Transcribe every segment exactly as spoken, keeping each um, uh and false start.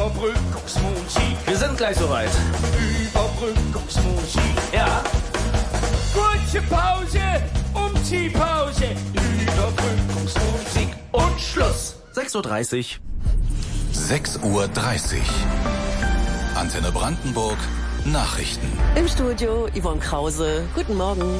Überbrückungsmusik. Wir sind gleich soweit. Überbrückungsmusik. Ja. Kurze Pause, Umziehpause. Überbrückungsmusik. Und Schluss. sechs Uhr dreißig. sechs Uhr dreißig. Antenne Brandenburg. Nachrichten. Im Studio Yvonne Krause. Guten Morgen.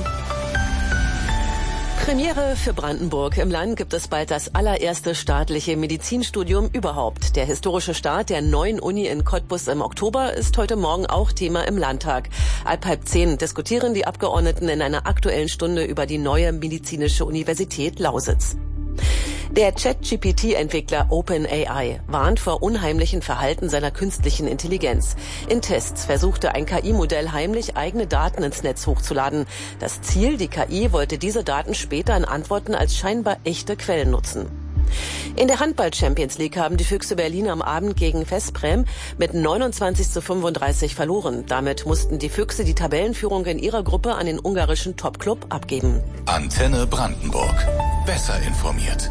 Premiere für Brandenburg. Im Land gibt es bald das allererste staatliche Medizinstudium überhaupt. Der historische Start der neuen Uni in Cottbus im Oktober ist heute Morgen auch Thema im Landtag. Ab halb zehn diskutieren die Abgeordneten in einer aktuellen Stunde über die neue medizinische Universität Lausitz. Der Chat-G P T-Entwickler OpenAI warnt vor unheimlichem Verhalten seiner künstlichen Intelligenz. In Tests versuchte ein K I-Modell heimlich eigene Daten ins Netz hochzuladen. Das Ziel, die K I wollte diese Daten später in Antworten als scheinbar echte Quellen nutzen. In der Handball-Champions League haben die Füchse Berlin am Abend gegen Veszprém mit neunundzwanzig zu fünfunddreißig verloren. Damit mussten die Füchse die Tabellenführung in ihrer Gruppe an den ungarischen Topclub abgeben. Antenne Brandenburg. Besser informiert.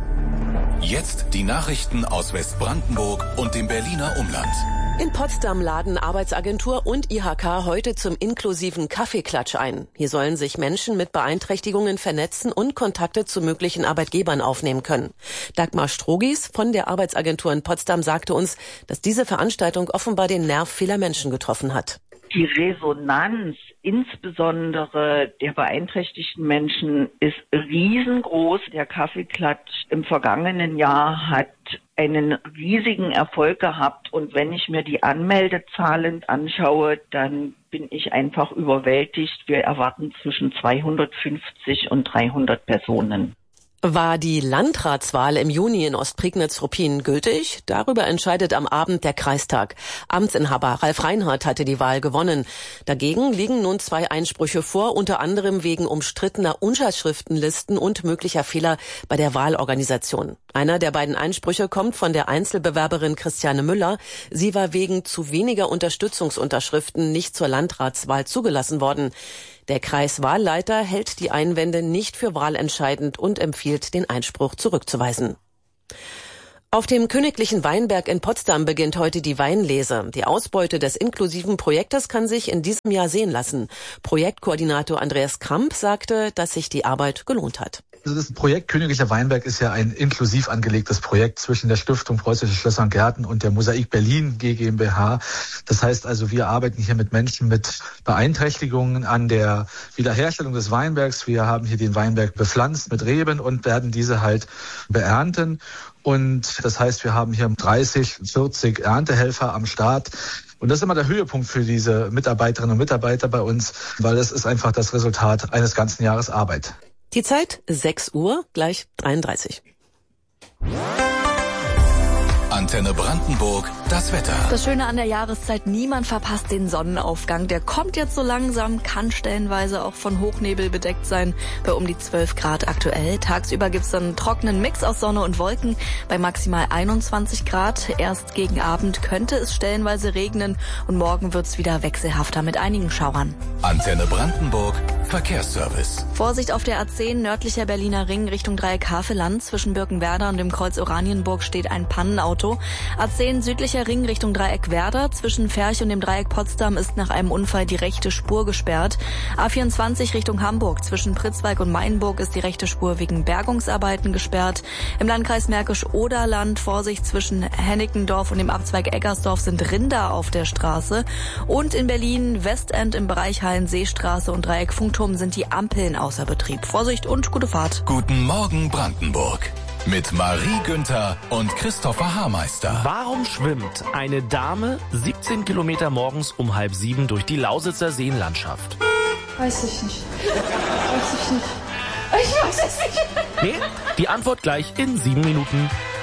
Jetzt die Nachrichten aus Westbrandenburg und dem Berliner Umland. In Potsdam laden Arbeitsagentur und I H K heute zum inklusiven Kaffeeklatsch ein. Hier sollen sich Menschen mit Beeinträchtigungen vernetzen und Kontakte zu möglichen Arbeitgebern aufnehmen können. Dagmar Strogis von der Arbeitsagentur in Potsdam sagte uns, dass diese Veranstaltung offenbar den Nerv vieler Menschen getroffen hat. Die Resonanz, insbesondere der beeinträchtigten Menschen, ist riesengroß. Der Kaffeeklatsch im vergangenen Jahr hat einen riesigen Erfolg gehabt. Und wenn ich mir die Anmeldezahlen anschaue, dann bin ich einfach überwältigt. Wir erwarten zwischen zweihundertfünfzig und dreihundert Personen. War die Landratswahl im Juni in Ostprignitz-Ruppin gültig? Darüber entscheidet am Abend der Kreistag. Amtsinhaber Ralf Reinhardt hatte die Wahl gewonnen. Dagegen liegen nun zwei Einsprüche vor, unter anderem wegen umstrittener Unterschriftenlisten und möglicher Fehler bei der Wahlorganisation. Einer der beiden Einsprüche kommt von der Einzelbewerberin Christiane Müller. Sie war wegen zu weniger Unterstützungsunterschriften nicht zur Landratswahl zugelassen worden. Der Kreiswahlleiter hält die Einwände nicht für wahlentscheidend und empfiehlt, den Einspruch zurückzuweisen. Auf dem Königlichen Weinberg in Potsdam beginnt heute die Weinlese. Die Ausbeute des inklusiven Projektes kann sich in diesem Jahr sehen lassen. Projektkoordinator Andreas Kramp sagte, dass sich die Arbeit gelohnt hat. Also das Projekt Königlicher Weinberg ist ja ein inklusiv angelegtes Projekt zwischen der Stiftung Preußische Schlösser und Gärten und der Mosaik Berlin G GmbH. Das heißt also, wir arbeiten hier mit Menschen mit Beeinträchtigungen an der Wiederherstellung des Weinbergs. Wir haben hier den Weinberg bepflanzt mit Reben und werden diese halt beernten. Und das heißt, wir haben hier dreißig, vierzig Erntehelfer am Start. Und das ist immer der Höhepunkt für diese Mitarbeiterinnen und Mitarbeiter bei uns, weil das ist einfach das Resultat eines ganzen Jahres Arbeit. Die Zeit sechs Uhr, gleich dreiunddreißig. Antenne Brandenburg, das Wetter. Das Schöne an der Jahreszeit, niemand verpasst den Sonnenaufgang. Der kommt jetzt so langsam, kann stellenweise auch von Hochnebel bedeckt sein, bei um die zwölf Grad aktuell. Tagsüber gibt's dann einen trockenen Mix aus Sonne und Wolken bei maximal einundzwanzig Grad. Erst gegen Abend könnte es stellenweise regnen und morgen wird's wieder wechselhafter mit einigen Schauern. Antenne Brandenburg, Verkehrsservice. Vorsicht auf der A zehn, nördlicher Berliner Ring Richtung Dreieck Haveland. Zwischen Birkenwerder und dem Kreuz Oranienburg steht ein Pannenauto. A zehn südlicher Ring Richtung Dreieck Werder. Zwischen Ferch und dem Dreieck Potsdam ist nach einem Unfall die rechte Spur gesperrt. A vierundzwanzig Richtung Hamburg. Zwischen Pritzwalk und Mainburg ist die rechte Spur wegen Bergungsarbeiten gesperrt. Im Landkreis Märkisch-Oderland Vorsicht zwischen Hennickendorf und dem Abzweig Eggersdorf sind Rinder auf der Straße. Und in Berlin Westend im Bereich Hallenseestraße und Dreieck Funkturm sind die Ampeln außer Betrieb. Vorsicht und gute Fahrt. Guten Morgen Brandenburg. Mit Marie Günther und Christopher Haarmeister. Warum schwimmt eine Dame siebzehn Kilometer morgens um halb sieben durch die Lausitzer Seenlandschaft? Weiß ich nicht. Weiß ich nicht. Ich weiß es nicht. Nee, die Antwort gleich in sieben Minuten.